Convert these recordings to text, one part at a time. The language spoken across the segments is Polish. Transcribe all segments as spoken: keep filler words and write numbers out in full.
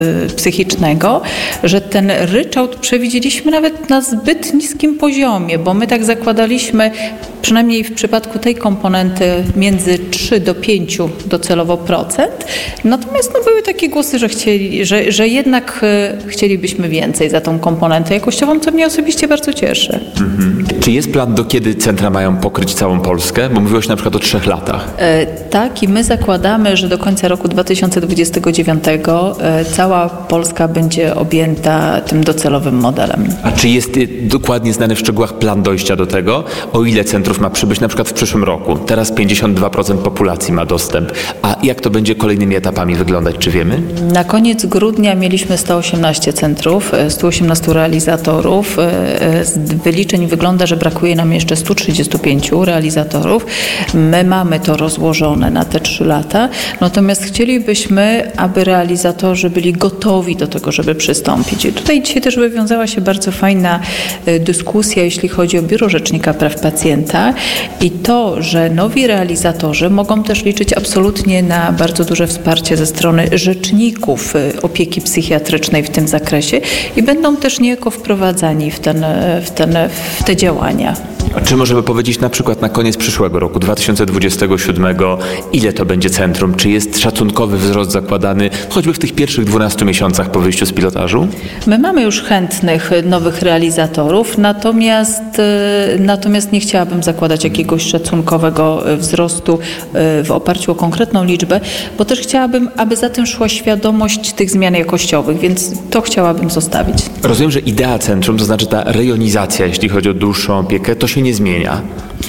psychicznego, że ten ryczałt przewidzieliśmy nawet na zbyt niskim poziomie, bo my tak zakładaliśmy, przynajmniej w przypadku tej komponenty, między trzy do pięciu docelowo procent. Natomiast no, były takie głosy, że, chcieli, że, że jednak chcielibyśmy więcej za tą komponentę jakościową, co mnie osobiście bardzo cieszy. Mhm. Czy jest plan, do kiedy centra mają pokryć całą Polskę? Bo mówiłeś na przykład o trzech latach. E, tak i my zakładamy, że do końca roku dwa tysiące dwudziestego dziewiątego e, cała Polska będzie objęta tym docelowym modelem. A czy jest dokładnie znany w szczegółach plan dojścia do tego? O ile centrów ma przybyć na przykład w przyszłym roku? Teraz pięćdziesiąt dwa procent populacji ma dostęp. A jak to będzie kolejnymi etapami wyglądać? Czy wiemy? Na koniec grudnia mieliśmy sto osiemnaście centrów, sto osiemnaście realizatorów. Z wyliczeń wygląda, że brakuje nam jeszcze sto trzydzieści pięć realizatorów. My mamy to rozłożone na te trzy lata. Natomiast chcielibyśmy, aby realizatorzy byli gotowi do tego, żeby przystąpić. I tutaj dzisiaj też wywiązała się bardzo fajna dyskusja, jeśli chodzi o Biuro Rzecznika Praw Pacjenta i to, że nowi realizatorzy mogą też liczyć absolutnie na bardzo duże wsparcie ze strony rzeczników opieki psychiatrycznej w tym zakresie i będą też niejako wprowadzani w, ten, w, ten, w te działania. A czy możemy powiedzieć na przykład na koniec przyszłego roku, dwa tysiące dwudziestego siódmego, ile to będzie centrum? Czy jest szacunkowy wzrost zakładany choćby w tych pierwszych dwunastu miesiącach po wyjściu z pilotażu? My mamy już chętnych nowych realizatorów, natomiast, natomiast nie chciałabym zakładać jakiegoś szacunkowego wzrostu w oparciu o konkretną liczbę, bo też chciałabym, aby za tym szła świadomość tych zmian jakościowych, więc to chciałabym zostawić. Rozumiem, że idea centrum, to znaczy ta rejonizacja, jeśli chodzi o dłuższą opiekę, to się nie zmienia.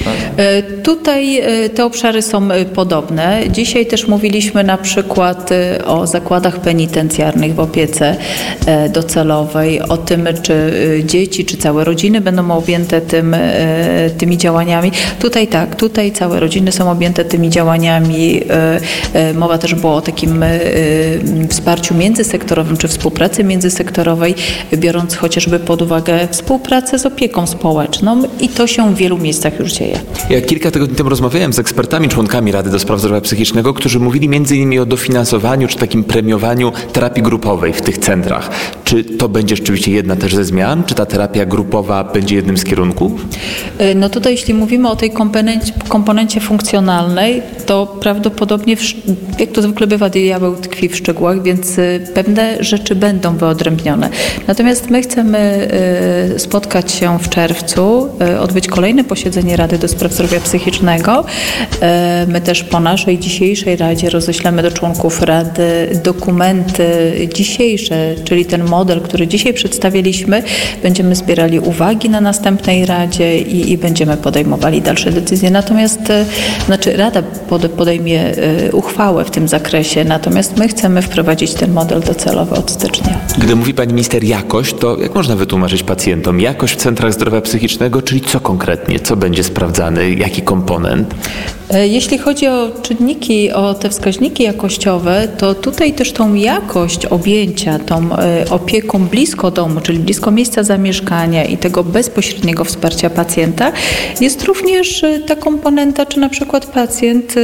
Tutaj te obszary są podobne. Dzisiaj też mówiliśmy na przykład o zakładach penitencjarnych w opiece docelowej, o tym, czy dzieci, czy całe rodziny będą objęte tym, tymi działaniami. Tutaj tak, tutaj całe rodziny są objęte tymi działaniami. Mowa też była o takim wsparciu międzysektorowym, czy współpracy międzysektorowej, biorąc chociażby pod uwagę współpracę z opieką społeczną i to się w wielu miejscach już dzieje. Ja kilka tygodni temu rozmawiałem z ekspertami, członkami Rady do Spraw Zdrowia Psychicznego, którzy mówili między innymi o dofinansowaniu czy takim premiowaniu terapii grupowej w tych centrach. Czy to będzie rzeczywiście jedna też ze zmian? Czy ta terapia grupowa będzie jednym z kierunków? No tutaj jeśli mówimy o tej komponencie, komponencie funkcjonalnej, to prawdopodobnie, w, jak to zwykle bywa, diabeł tkwi w szczegółach, więc pewne rzeczy będą wyodrębnione. Natomiast my chcemy spotkać się w czerwcu, odbyć kolejne posiedzenie Rady do Spraw Zdrowia Psychicznego. My też po naszej dzisiejszej Radzie roześlemy do członków Rady dokumenty dzisiejsze, czyli ten model, który dzisiaj przedstawiliśmy. Będziemy zbierali uwagi na następnej Radzie i, i będziemy podejmowali dalsze decyzje. Natomiast, znaczy Rada podejmie uchwałę w tym zakresie, natomiast my chcemy wprowadzić ten model docelowy od stycznia. Gdy mówi pani minister jakość, to jak można wytłumaczyć pacjentom jakość w centrach zdrowia psychicznego, czyli co konkretnie, co będzie sprawdzany, jaki komponent? Jeśli chodzi o czynniki, o te wskaźniki jakościowe, to tutaj też tą jakość objęcia, tą opieką blisko domu, czyli blisko miejsca zamieszkania i tego bezpośredniego wsparcia pacjenta jest również ta komponenta, czy na przykład pacjent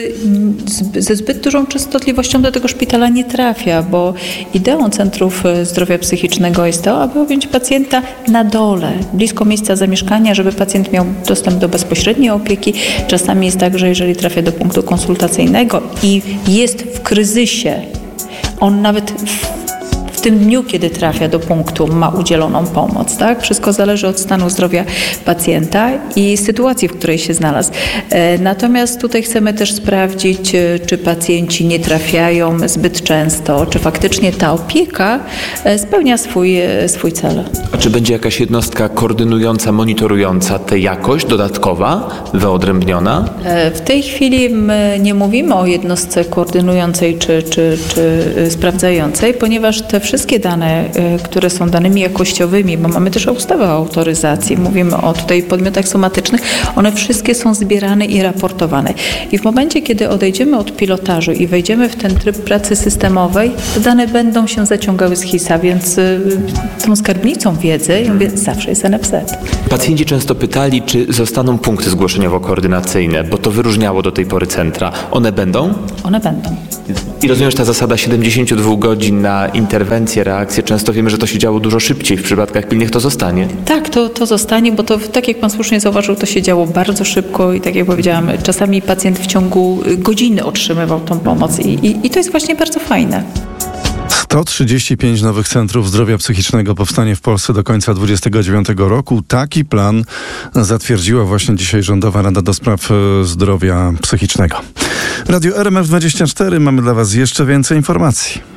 ze zbyt dużą częstotliwością do tego szpitala nie trafia, bo ideą centrów zdrowia psychicznego jest to, aby objąć pacjenta na dole, blisko miejsca zamieszkania, żeby pacjent miał dostęp do bezpośredniej opieki. Czasami jest tak, że jeżeli trafia do punktu konsultacyjnego i jest w kryzysie, on nawet w W tym dniu, kiedy trafia do punktu, ma udzieloną pomoc. Tak? Wszystko zależy od stanu zdrowia pacjenta i sytuacji, w której się znalazł. Natomiast tutaj chcemy też sprawdzić, czy pacjenci nie trafiają zbyt często, czy faktycznie ta opieka spełnia swój, swój cel. A czy będzie jakaś jednostka koordynująca, monitorująca tę jakość dodatkowa, wyodrębniona? W tej chwili my nie mówimy o jednostce koordynującej czy, czy, czy sprawdzającej, ponieważ te wszystkie dane, które są danymi jakościowymi, bo mamy też ustawę o autoryzacji, mówimy o tutaj podmiotach somatycznych, one wszystkie są zbierane i raportowane. I w momencie, kiedy odejdziemy od pilotażu i wejdziemy w ten tryb pracy systemowej, te dane będą się zaciągały z hisa, więc tą skarbnicą wiedzy, ja mówię, zawsze jest N F Z. Pacjenci często pytali, czy zostaną punkty zgłoszeniowo-koordynacyjne, bo to wyróżniało do tej pory centra. One będą? One będą. I rozumiem, że ta zasada siedemdziesiąt dwa godzin na interwencję, reakcję, często wiemy, że to się działo dużo szybciej. W przypadkach pilnych to zostanie. Tak, to, to zostanie, bo to tak jak pan słusznie zauważył, to się działo bardzo szybko i tak jak powiedziałam, czasami pacjent w ciągu godziny otrzymywał tą pomoc i, i, i to jest właśnie bardzo fajne. sto trzydzieści pięć nowych centrów zdrowia psychicznego powstanie w Polsce do końca dwudziestego dziewiątego roku. Taki plan zatwierdziła właśnie dzisiaj Rządowa Rada do Spraw Zdrowia Psychicznego. Radio R M F dwadzieścia cztery. Mamy dla Was jeszcze więcej informacji.